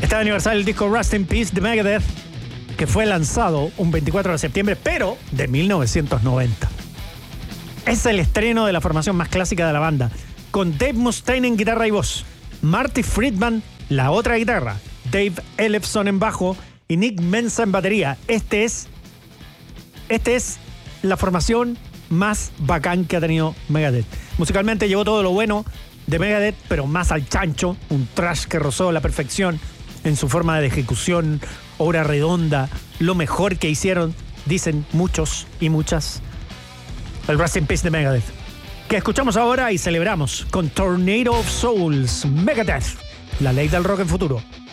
Está de aniversario el disco Rust in Peace de Megadeth, que fue lanzado un 24 de septiembre, pero de 1990. Es el estreno de la formación más clásica de la banda, con Dave Mustaine en guitarra y voz, Marty Friedman, la otra guitarra, Dave Ellefson en bajo y Nick Menza en batería. Este es la formación más bacán que ha tenido Megadeth. Musicalmente llevó todo lo bueno de Megadeth, pero más al chancho, un thrash que rozó la perfección en su forma de ejecución, obra redonda, lo mejor que hicieron, dicen muchos y muchas. El Rust in Peace de Megadeth, que escuchamos ahora y celebramos con Tornado of Souls. Megadeth, la ley del rock en futuro.